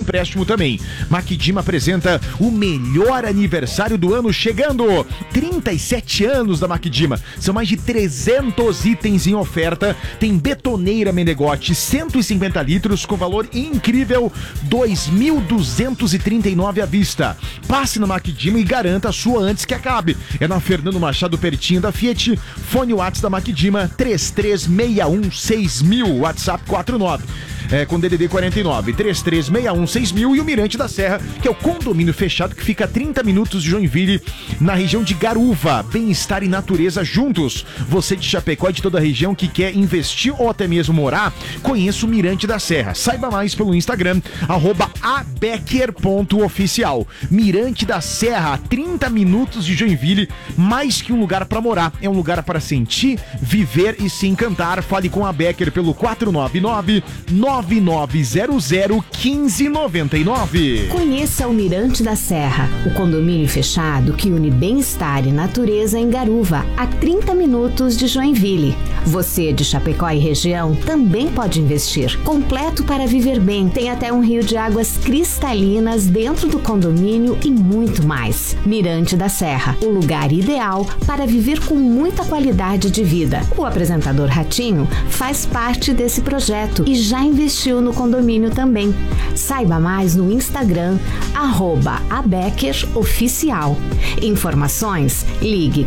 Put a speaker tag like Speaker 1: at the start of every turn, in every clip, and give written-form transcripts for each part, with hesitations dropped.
Speaker 1: empréstimo também. Maquidima apresenta o melhor aniversário do ano chegando. 37 anos da Maquidima. São mais de 300 itens em oferta. Tem betoneira Menegóti, 150 litros com valor incrível, 2.239 à vista. Passe na Maquidima e garanta a sua antes que acabe. É na Fernando Machado, pertinho da Fiat. Fone WhatsApp da Maquidima, 33616000, WhatsApp 49. Com DDD 49, 33616000 e o Mirante da Serra, que é o condomínio fechado que fica a 30 minutos de Joinville, na região de Garuva. Bem-estar e natureza juntos. Você de Chapecó e de toda a região que quer investir ou até mesmo morar, conheça o Mirante da Serra. Saiba mais pelo Instagram, @abecker.oficial. Mirante da Serra, a 30 minutos de Joinville, mais que um lugar para morar. É um lugar para sentir, viver e se encantar. Fale com a Becker pelo 499-9900-1599.
Speaker 2: Conheça o Mirante da Serra, o condomínio fechado que une bem-estar e natureza em Garuva, a 30 minutos de Joinville. Você de Chapecó e região também pode investir. Completo para viver bem. Tem até um rio de águas cristalinas dentro do condomínio e muito mais. Mirante da Serra, o lugar ideal para viver com muita qualidade de vida. O apresentador Ratinho faz parte desse projeto e já investiu no condomínio também. Saiba mais no Instagram, @abeckeroficial. Informações, ligue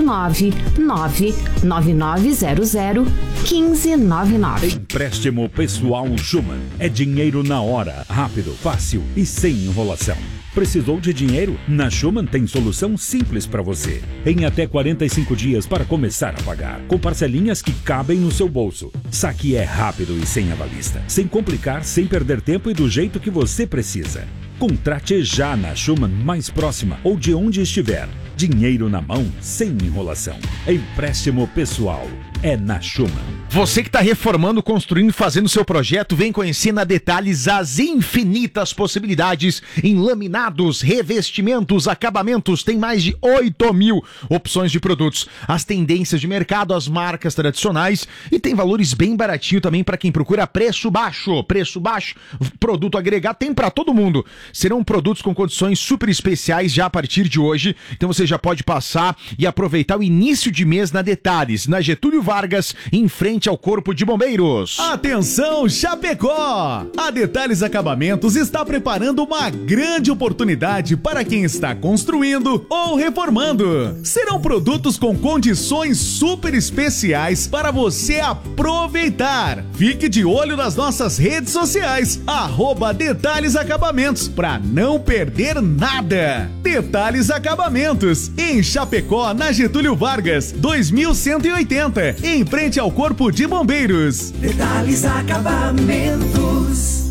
Speaker 2: 499-9900-1599.
Speaker 3: Empréstimo pessoal Schumann. É dinheiro na hora, rápido, fácil e sem enrolação. Precisou de dinheiro? Na Schumann tem solução simples para você. Em até 45 dias para começar a pagar, com parcelinhas que cabem no seu bolso. Saque é rápido e sem avalista, sem complicar, sem perder tempo e do jeito que você precisa. Contrate já na Schumann mais próxima ou de onde estiver. Dinheiro na mão, sem enrolação. Empréstimo pessoal. É na Schumann.
Speaker 1: Você que está reformando, construindo, fazendo seu projeto, vem conhecer na Detalhes as infinitas possibilidades em laminados, revestimentos, acabamentos. Tem mais de 8.000 opções de produtos. As tendências de mercado, as marcas tradicionais e tem valores bem baratinho também para quem procura preço baixo. Preço baixo, produto agregado, tem para todo mundo. Serão produtos com condições super especiais já a partir de hoje. Então você já pode passar e aproveitar o início de mês na Detalhes, na Getúlio Vargas, em frente ao Corpo de Bombeiros.
Speaker 4: Atenção, Chapecó! A Detalhes Acabamentos está preparando uma grande oportunidade para quem está construindo ou reformando. Serão produtos com condições super especiais para você aproveitar. Fique de olho nas nossas redes sociais, @Detalhes Acabamentos, para não perder nada. Detalhes Acabamentos, em Chapecó, na Getúlio Vargas, 2180, em frente ao Corpo de Bombeiros.
Speaker 5: Detalhes Acabamentos.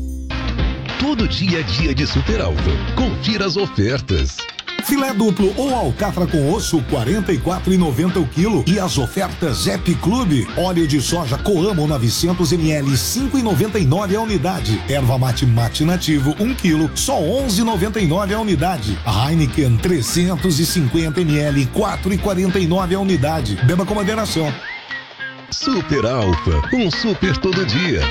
Speaker 6: Todo dia é dia de Super Alfa. Confira as ofertas.
Speaker 7: Filé duplo ou alcatra com osso, R$ 44,90 o quilo. E as ofertas Zep Clube. Óleo de soja Coamo 900 ml, 5,99 a unidade. Erva mate nativo, 1 quilo, só 11,99 a unidade. Heineken 350 ml, 4,49 a unidade. Beba com moderação.
Speaker 6: Super Alfa, um super todo dia.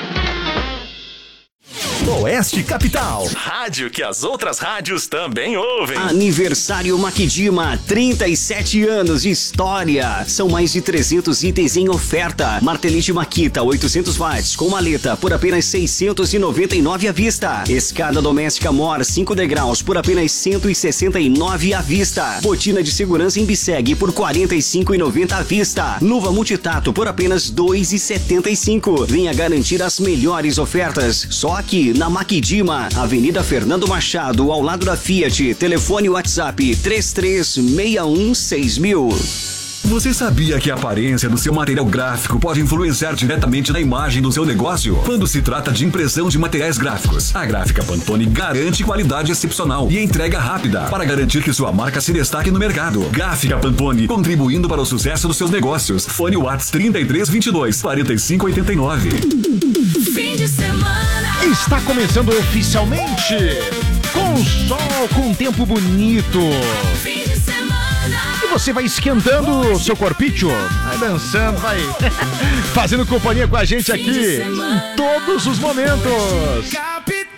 Speaker 8: Oeste Capital, rádio que as outras rádios também ouvem.
Speaker 9: Aniversário Maquidima, 37 anos de história. São mais de 300 itens em oferta. Martelite Makita 800 watts com maleta por apenas 699 à vista. Escada doméstica Mor 5 degraus por apenas 169 à vista. Botina de segurança em Bisseg por 45,90 à vista. Luva multitato por apenas 2,75. Venha garantir as melhores ofertas só aqui na Maquidima, Avenida Fernando Machado, ao lado da Fiat. Telefone WhatsApp 33616000.
Speaker 8: Você sabia que a aparência do seu material gráfico pode influenciar diretamente na imagem do seu negócio? Quando se trata de impressão de materiais gráficos, a Gráfica Pantone garante qualidade excepcional e entrega rápida para garantir que sua marca se destaque no mercado. Gráfica Pantone, contribuindo para o sucesso dos seus negócios. Fone WhatsApp 3322-4589.
Speaker 5: Fim de semana.
Speaker 1: Está começando oficialmente com o sol, com um tempo bonito.
Speaker 5: Fim de semana.
Speaker 1: E você vai esquentando o seu corpício, vai dançando, vai fazendo companhia com a gente aqui em todos os momentos.
Speaker 5: Capital.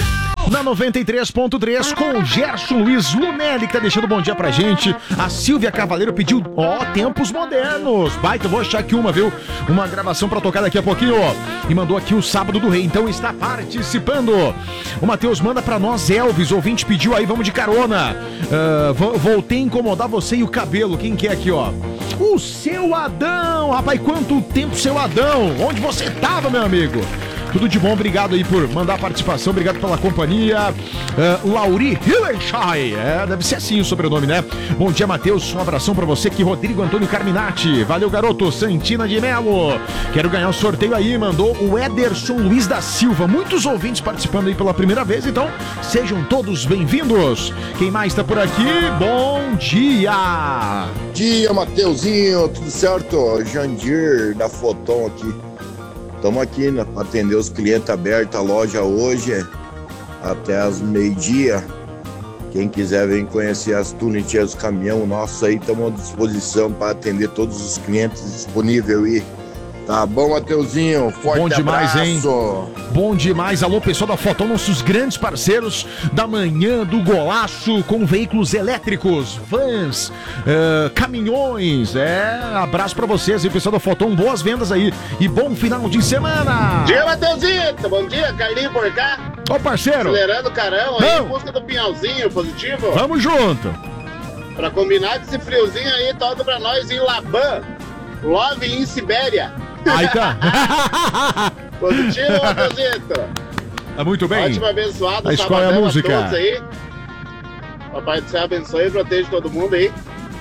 Speaker 1: na 93.3 com o Gerson Luiz Lunelli, que tá deixando um bom dia pra gente. A Silvia Cavaleiro pediu, tempos modernos. Baita, vou achar aqui uma, viu? Uma gravação pra tocar daqui a pouquinho, e mandou aqui o Sábado do Rei, então está participando. O Matheus manda pra nós, Elvis, o ouvinte pediu aí, vamos de carona. Voltei a incomodar você e o cabelo. Quem que é aqui, ó? O Seu Adão, rapaz, quanto tempo, Seu Adão? Onde você tava, meu amigo? Tudo de bom, obrigado aí por mandar a participação, obrigado pela companhia. Lauri Hillenshire, deve ser assim o sobrenome, né? Bom dia, Matheus, um abração pra você aqui, Rodrigo Antônio Carminati. Valeu, garoto. Santina de Melo, quero ganhar o sorteio aí, mandou o Ederson Luiz da Silva. Muitos ouvintes participando aí pela primeira vez, então sejam todos bem-vindos. Quem mais tá por aqui? Bom dia!
Speaker 10: Bom dia, Mateuzinho, tudo certo? Jandir da Foton aqui. Estamos aqui, né, para atender os clientes, aberta a loja hoje até as meio-dia. Quem quiser vir conhecer as tunetias do caminhão nosso aí, estamos à disposição para atender todos os clientes disponíveis aí. Tá bom, Mateuzinho? Forte
Speaker 1: bom demais,
Speaker 10: abraço.
Speaker 1: Hein? Bom demais. Alô, pessoal da Foton, nossos grandes parceiros da manhã do golaço com veículos elétricos, vans, caminhões. Abraço pra vocês aí, pessoal da Foton. Boas vendas aí e bom final de semana.
Speaker 11: Bom dia, Mateuzinho. Bom dia, Carlinho por cá.
Speaker 1: Ô, parceiro.
Speaker 11: Acelerando o carão aí, em busca do pinhalzinho positivo.
Speaker 1: Vamos junto.
Speaker 11: Pra combinar com esse friozinho aí, toca pra nós em Laban. Love em Sibéria.
Speaker 1: Aí tá.
Speaker 11: Positivo, Matheusito.
Speaker 1: Muito bem.
Speaker 11: Ótimo, abençoado.
Speaker 1: Mas qual é a música?
Speaker 11: A todos aí. Papai do céu abençoe e proteja todo mundo aí.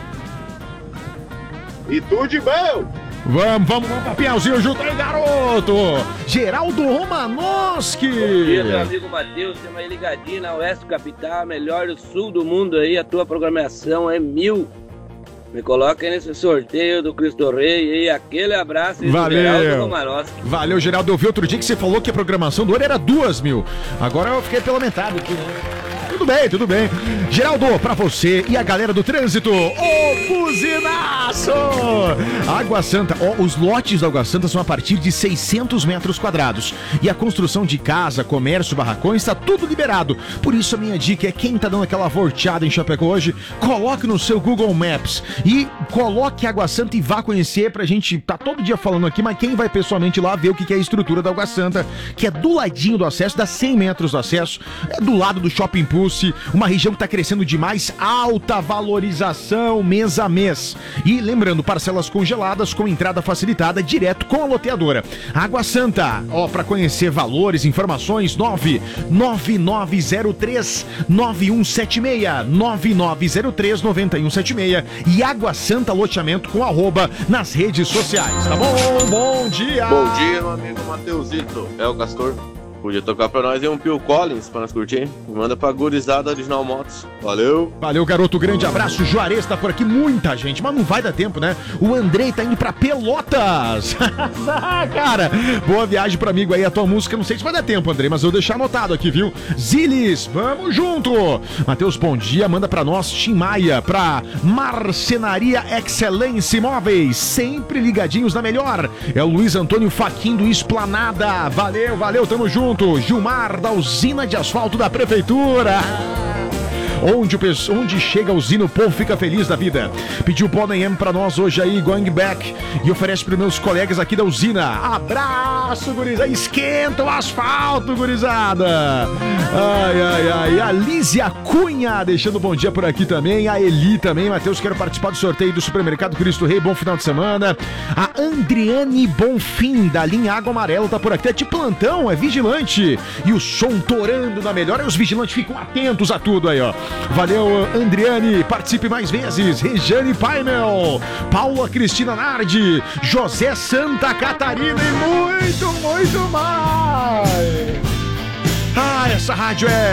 Speaker 11: E tudo de bom.
Speaker 1: Vamos pra Pinhalzinho junto aí, garoto. Geraldo Romanoski.
Speaker 12: Bom dia, meu amigo Matheus. Estamos aí ligadinho na Oeste Capital, melhor do sul do mundo aí. A tua programação é 1000. Me coloca aí nesse sorteio do Cristo Rei e aquele abraço aí.
Speaker 1: Valeu.
Speaker 12: Do Geraldo Romanoski.
Speaker 1: Valeu, Geraldo. Eu vi outro dia que você falou que a programação do ano era 2.000. Agora eu fiquei pela metade aqui, né? Tudo bem, tudo bem. Geraldo, pra você e a galera do trânsito, o buzinaço! Água Santa, os lotes da Água Santa são a partir de 600 metros quadrados. E a construção de casa, comércio, barracões, está tudo liberado. Por isso a minha dica é, quem tá dando aquela volteada em Chapecó hoje, coloque no seu Google Maps e coloque Água Santa e vá conhecer pra gente, tá todo dia falando aqui, mas quem vai pessoalmente lá ver o que é a estrutura da Água Santa, que é do ladinho do acesso, dá 100 metros do acesso, é do lado do Shopping Pulse, uma região que está crescendo demais, alta valorização mês a mês. E lembrando, parcelas congeladas com entrada facilitada direto com a loteadora. Água Santa, para conhecer valores, informações, 99903-9176, 9903-9176 e Água Santa Loteamento com @ nas redes sociais, tá bom? Bom dia!
Speaker 13: Bom dia, meu amigo Mateusito, é o Castor. Podia tocar pra nós aí um Phil Collins pra nós curtir. Manda pra gurizada Original Motos. Valeu.
Speaker 1: Valeu, garoto. Grande abraço. Juarez tá por aqui. Muita gente, mas não vai dar tempo, né? O Andrei tá indo pra Pelotas. Cara, boa viagem pro amigo aí. A tua música, não sei se vai dar tempo, Andrei, mas eu vou deixar anotado aqui, viu? Zilis, vamos junto. Matheus, bom dia. Manda pra nós, Tim Maia, pra Marcenaria Excelência Imóveis. Sempre ligadinhos na melhor. É o Luiz Antônio Faquim do Esplanada. Valeu, valeu. Tamo junto. Gilmar, da usina de asfalto da prefeitura. Onde chega a usina, o povo fica feliz da vida. Pediu Podem M pra nós hoje aí, Going Back, e oferece pros meus colegas aqui da usina. Abraço, gurizada. Esquenta o asfalto, gurizada. Ai, ai, ai. A Lízia Cunha deixando bom dia por aqui também. A Eli também. Matheus, quero participar do sorteio do Supermercado Cristo Rei. Bom final de semana. A Andriane Bonfim, da linha Água Amarela, tá por aqui. É de plantão, é vigilante. E o som torando na melhor. E os vigilantes ficam atentos a tudo aí, ó. Valeu, Andriane, participe mais vezes. Rejane Painel, Paula Cristina Nardi, José Santa Catarina e muito, muito mais. Ah, essa rádio é